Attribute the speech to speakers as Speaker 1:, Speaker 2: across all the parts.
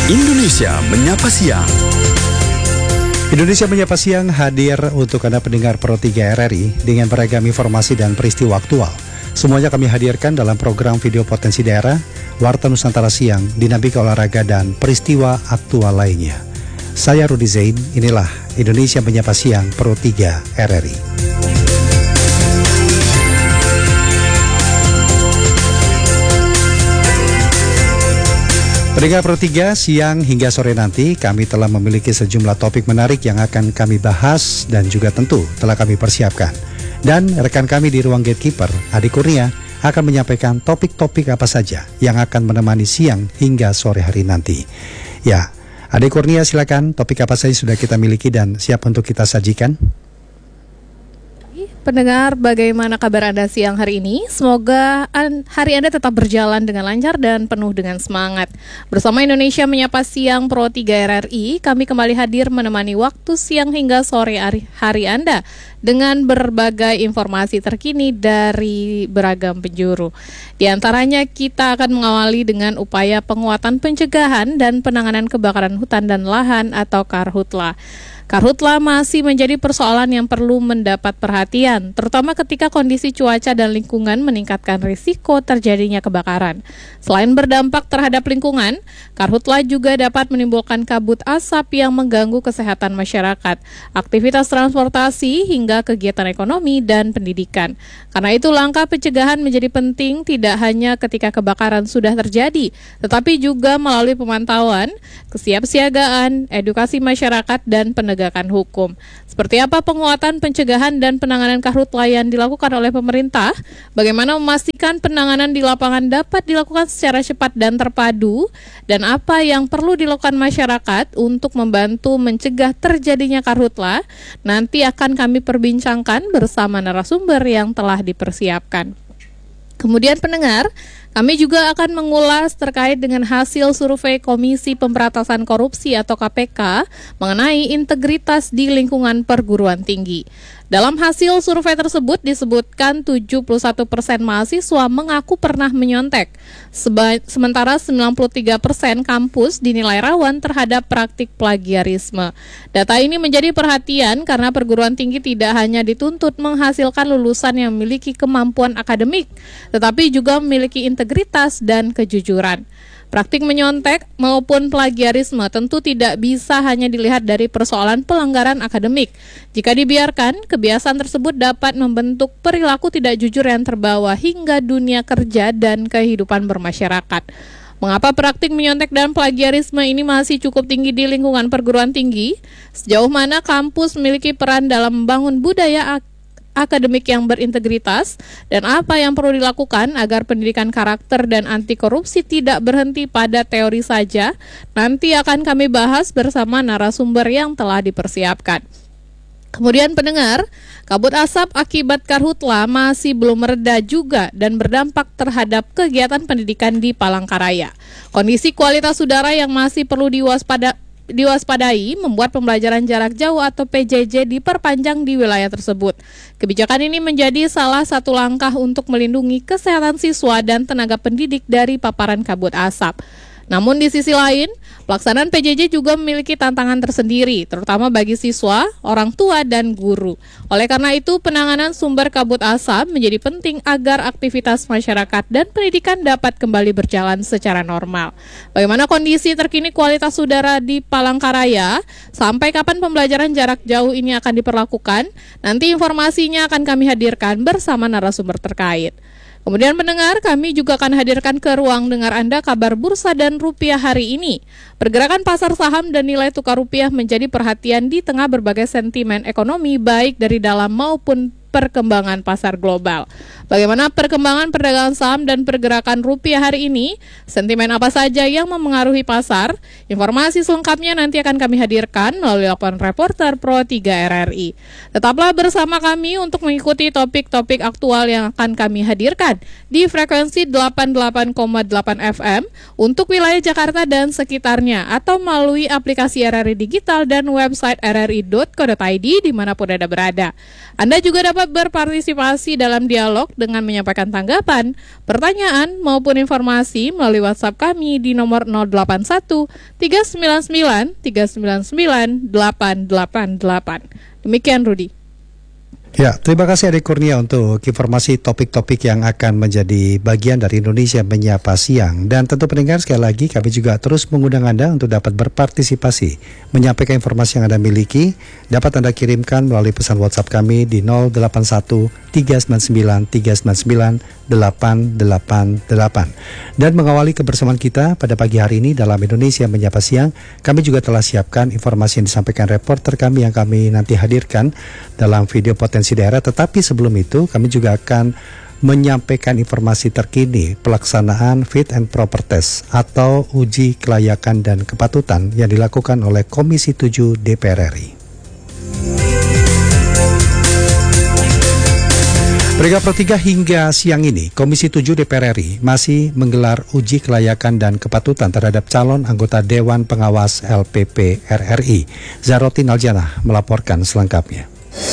Speaker 1: Indonesia Menyapa Siang.
Speaker 2: Indonesia Menyapa Siang hadir untuk Anda pendengar Pro 3 RRI dengan beragam informasi dan peristiwa aktual. Semuanya kami hadirkan dalam program video potensi daerah, Warta Nusantara Siang, dinamika olahraga dan peristiwa aktual lainnya. Saya Rudi Zain, inilah Indonesia Menyapa Siang Pro 3 RRI. Pendengar Pro 3, siang hingga sore nanti kami telah memiliki sejumlah topik menarik yang akan kami bahas dan juga tentu telah kami persiapkan. Dan rekan kami di ruang gatekeeper, Adi Kurnia, akan menyampaikan topik-topik apa saja yang akan menemani siang hingga sore hari nanti. Ya, Adi Kurnia silakan, topik apa saja sudah kita miliki dan siap untuk kita sajikan?
Speaker 3: Pendengar, bagaimana kabar Anda siang hari ini? Semoga hari Anda tetap berjalan dengan lancar dan penuh dengan semangat. Bersama Indonesia Menyapa Siang Pro 3 RRI, kami kembali hadir menemani waktu siang hingga sore hari Anda dengan berbagai informasi terkini dari beragam penjuru. Di antaranya kita akan mengawali dengan upaya penguatan pencegahan dan penanganan kebakaran hutan dan lahan atau Karhutla. Karhutla masih menjadi persoalan yang perlu mendapat perhatian, terutama ketika kondisi cuaca dan lingkungan meningkatkan risiko terjadinya kebakaran. Selain berdampak terhadap lingkungan, Karhutla juga dapat menimbulkan kabut asap yang mengganggu kesehatan masyarakat, aktivitas transportasi, hingga kegiatan ekonomi dan pendidikan. Karena itu langkah pencegahan menjadi penting tidak hanya ketika kebakaran sudah terjadi, tetapi juga melalui pemantauan, kesiapsiagaan, edukasi masyarakat, dan penegakan hukum. Seperti apa penguatan pencegahan dan penanganan Karhutla yang dilakukan oleh pemerintah? Bagaimana memastikan penanganan di lapangan dapat dilakukan secara cepat dan terpadu? Dan apa yang perlu dilakukan masyarakat untuk membantu mencegah terjadinya Karhutla? Nanti akan kami perbincangkan bersama narasumber yang telah dipersiapkan. Kemudian pendengar, kami juga akan mengulas terkait dengan hasil survei Komisi Pemberantasan Korupsi atau KPK mengenai integritas di lingkungan perguruan tinggi. Dalam hasil survei tersebut disebutkan 71% mahasiswa mengaku pernah menyontek, sementara 93% kampus dinilai rawan terhadap praktik plagiarisme. Data ini menjadi perhatian karena perguruan tinggi tidak hanya dituntut menghasilkan lulusan yang memiliki kemampuan akademik, tetapi juga memiliki integritas dan kejujuran. Praktik menyontek maupun plagiarisme tentu tidak bisa hanya dilihat dari persoalan pelanggaran akademik. Jika dibiarkan, kebiasaan tersebut dapat membentuk perilaku tidak jujur yang terbawa hingga dunia kerja dan kehidupan bermasyarakat. Mengapa praktik menyontek dan plagiarisme ini masih cukup tinggi di lingkungan perguruan tinggi? Sejauh mana kampus memiliki peran dalam membangun budaya akademik yang berintegritas, dan apa yang perlu dilakukan agar pendidikan karakter dan anti korupsi tidak berhenti pada teori saja, nanti akan kami bahas bersama narasumber yang telah dipersiapkan. Kemudian pendengar, kabut asap akibat Karhutla masih belum mereda juga dan berdampak terhadap kegiatan pendidikan di Palangkaraya. Kondisi kualitas udara yang masih perlu diwaspadai membuat pembelajaran jarak jauh atau PJJ diperpanjang di wilayah tersebut. Kebijakan ini menjadi salah satu langkah untuk melindungi kesehatan siswa dan tenaga pendidik dari paparan kabut asap. Namun di sisi lain, pelaksanaan PJJ juga memiliki tantangan tersendiri, terutama bagi siswa, orang tua, dan guru. Oleh karena itu, penanganan sumber kabut asap menjadi penting agar aktivitas masyarakat dan pendidikan dapat kembali berjalan secara normal. Bagaimana kondisi terkini kualitas udara di Palangkaraya? Sampai kapan pembelajaran jarak jauh ini akan diperlakukan? Nanti informasinya akan kami hadirkan bersama narasumber terkait. Kemudian pendengar, kami juga akan hadirkan ke ruang dengar Anda kabar bursa dan rupiah hari ini. Pergerakan pasar saham dan nilai tukar rupiah menjadi perhatian di tengah berbagai sentimen ekonomi baik dari dalam maupun perkembangan pasar global. Bagaimana perkembangan perdagangan saham dan pergerakan rupiah hari ini? Sentimen apa saja yang memengaruhi pasar? Informasi selengkapnya nanti akan kami hadirkan melalui laporan reporter Pro 3 RRI. Tetaplah bersama kami untuk mengikuti topik-topik aktual yang akan kami hadirkan di frekuensi 88,8 FM untuk wilayah Jakarta dan sekitarnya atau melalui aplikasi RRI Digital dan website rri.co.id dimanapun Anda berada. Anda juga dapat dapat berpartisipasi dalam dialog dengan menyampaikan tanggapan, pertanyaan maupun informasi melalui WhatsApp kami di nomor 081 399 399 888. Demikian Rudi.
Speaker 2: Ya, terima kasih Adik Kurnia untuk informasi topik-topik yang akan menjadi bagian dari Indonesia Menyapa Siang. Dan tentu pendengar, sekali lagi kami juga terus mengundang Anda untuk dapat berpartisipasi, menyampaikan informasi yang Anda miliki. Dapat Anda kirimkan melalui pesan WhatsApp kami di 081 399 399 888. Dan mengawali kebersamaan kita pada pagi hari ini dalam Indonesia Menyapa Siang, kami juga telah siapkan informasi yang disampaikan reporter kami yang kami nanti hadirkan dalam video potensi daerah. Tetapi sebelum itu kami juga akan menyampaikan informasi terkini pelaksanaan Fit and Proper Test atau uji kelayakan dan kepatutan yang dilakukan oleh Komisi 7 DPR RI. Berita pertiga hingga siang ini, Komisi 7 DPR RI masih menggelar uji kelayakan dan kepatutan terhadap calon anggota Dewan Pengawas LPP RRI. Zarotin Aljanah melaporkan selengkapnya.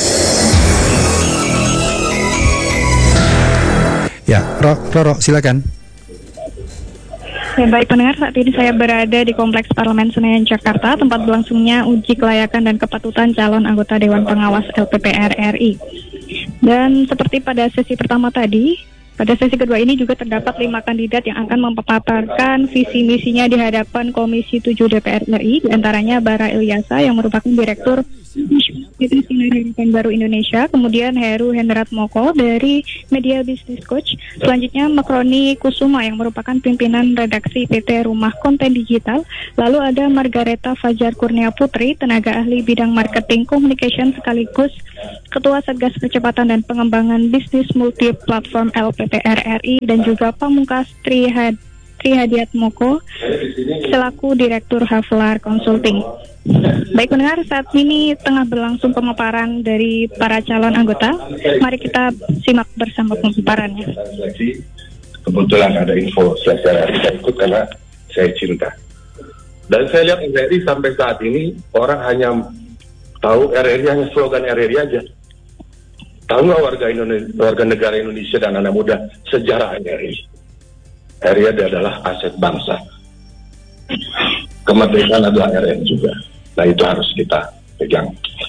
Speaker 2: Ya, Roro, silakan.
Speaker 4: Ya, baik pendengar, saat ini saya berada di Kompleks Parlemen Senayan, Jakarta, tempat berlangsungnya uji kelayakan dan kepatutan calon anggota Dewan Pengawas LPP RRI. Dan seperti pada sesi pertama tadi, pada sesi kedua ini juga terdapat 5 kandidat yang akan memaparkan visi misinya di hadapan Komisi 7 DPR RI, diantaranya Bara Ilyasa yang merupakan Direktur itu Sinar Harapan Baru Indonesia, kemudian Heru Hendrat Moko dari Media Business Coach, selanjutnya Makroni Kusuma yang merupakan pimpinan redaksi PT Rumah Konten Digital, lalu ada Margareta Fajar Kurnia Putri, tenaga ahli bidang marketing communication sekaligus Ketua Satgas Percepatan dan Pengembangan Bisnis Multi Platform LPP RRI, dan juga Pamungkas Trihadiat Moko selaku Direktur Havlar Consulting. Baik pendengar, saat ini tengah berlangsung pemaparan dari para calon anggota. Mari kita simak bersama pemaparannya.
Speaker 5: Kebetulan ada info saya ikut karena saya cinta. Dan saya lihat RRI sampai saat ini orang hanya tahu RRI hanya slogan RRI aja. Tahu nggak warga negara Indonesia dan anak muda sejarah RRI? RRI adalah aset bangsa. Kemerdekaan adalah RRI juga. Nah, itu harus kita pegang.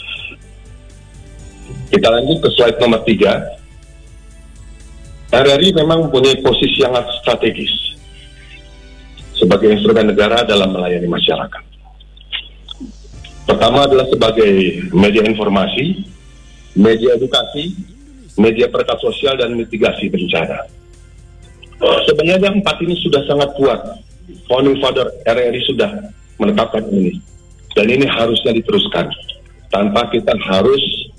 Speaker 5: Kita lanjut ke slide nomor 3. RRI memang mempunyai posisi yang strategis sebagai instrumen negara dalam melayani masyarakat. Pertama adalah sebagai media informasi, media edukasi, media perangkat sosial, dan mitigasi bencana. Sebenarnya 4 ini sudah sangat kuat. Founding Father RRI sudah menetapkan ini. Dan ini harusnya diteruskan tanpa kita harus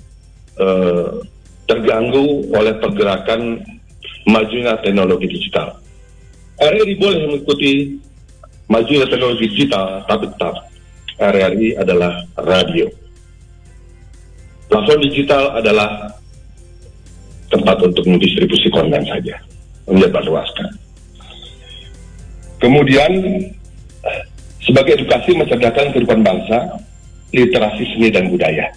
Speaker 5: terganggu oleh pergerakan majunya teknologi digital. RRI boleh mengikuti majunya teknologi digital, tapi tetap RRI adalah radio. Platform digital adalah tempat untuk mendistribusi konten saja, menyebarluaskan. Kemudian sebagai edukasi mencerdaskan kehidupan bangsa, literasi seni dan budaya.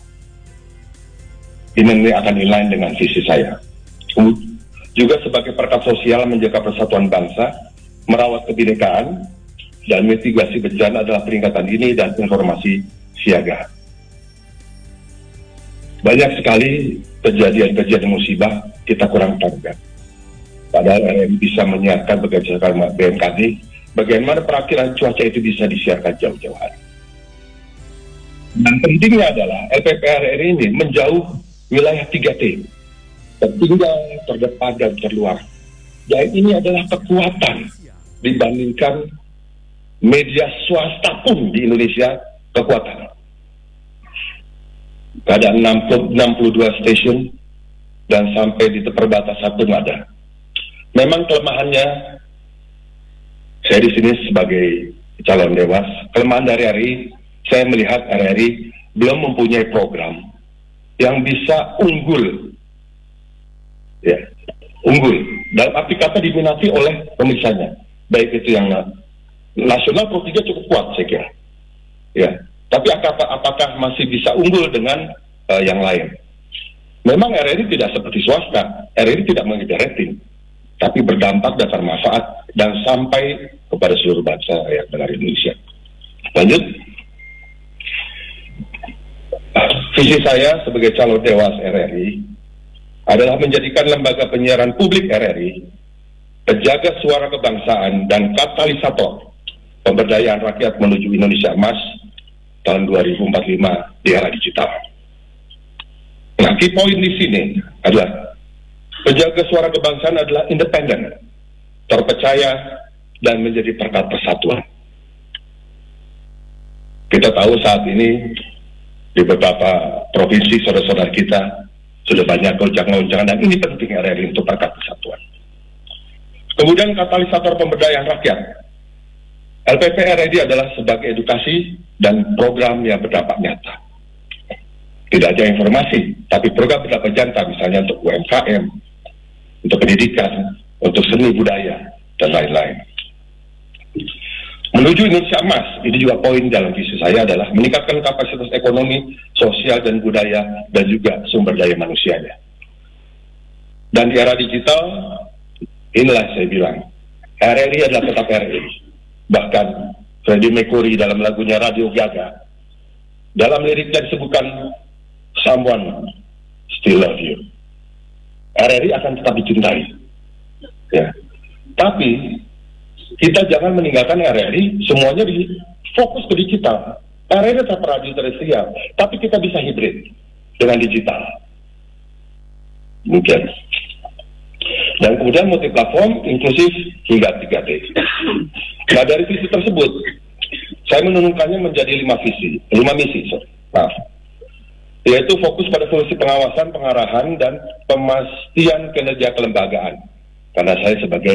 Speaker 5: Ini akan inline dengan visi saya. Juga sebagai perangkat sosial menjaga persatuan bangsa, merawat kebinekaan, dan mitigasi bencana adalah peringatan ini dan informasi siaga. Banyak sekali kejadian-kejadian musibah kita kurang tanggap. Padahal bisa menyiarkan berdasarkan BMKG bagaimana perakhiran cuaca itu bisa disiarkan jauh-jauh hari. Dan pentingnya adalah LPP RRI ini menjauh wilayah 3T, tertinggal, terdepan, dan terluar. Dan ini adalah kekuatan dibandingkan media swasta pun di Indonesia, kekuatan. Ada 62 stasiun dan sampai di perbatasan pun ada. Memang kelemahannya, saya di sini sebagai calon dewas, kelemahan dari RRI, saya melihat RRI belum mempunyai program yang bisa unggul, ya, unggul. Dalam arti kata diminati oleh pemirsanya, baik itu yang nasional, Pro 3 cukup kuat saya kira, ya. Tapi apakah masih bisa unggul dengan yang lain? Memang RRI tidak seperti swasta, RRI tidak mengejar rating, tapi berdampak dan bermanfaat dan sampai kepada seluruh bangsa rakyat negara Indonesia. Lanjut. Visi saya sebagai calon dewas RRI adalah menjadikan lembaga penyiaran publik RRI penjaga suara kebangsaan dan katalisator pemberdayaan rakyat menuju Indonesia Emas tahun 2045 di era digital. Nah, key point di sini adalah penjaga suara kebangsaan adalah independen, terpercaya, dan menjadi perkat persatuan. Kita tahu saat ini di beberapa provinsi saudara-saudara kita sudah banyak gonjang-gonjangan, dan ini penting RRI untuk perkat persatuan. Kemudian katalisator pemberdayaan rakyat. LPP RRI adalah sebagai edukasi dan program yang berdampak nyata. Tidak hanya informasi, tapi program berdampak nyata, misalnya untuk UMKM, untuk pendidikan, untuk seni budaya, dan lain-lain. Menuju Indonesia Emas, ini juga poin dalam visi saya adalah meningkatkan kapasitas ekonomi, sosial, dan budaya, dan juga sumber daya manusianya. Dan di era digital, inilah saya bilang, RRI adalah tetap RRI. Bahkan Freddie Mercury dalam lagunya Radio Gaga, dalam liriknya disebutkan Someone Still Love You. RRI akan tetap dicintai. Ya. Tapi kita jangan meninggalkan RRI semuanya fokus ke digital. RRI tetap radio terrestrial, tapi kita bisa hibrid dengan digital. Mungkin. Dan kemudian multiplatform, inklusif, hingga 3T. Nah, dari visi tersebut, saya menurunkannya menjadi 5 misi. Yaitu fokus pada fungsi pengawasan, pengarahan, dan pemastian kinerja kelembagaan. Karena saya sebagai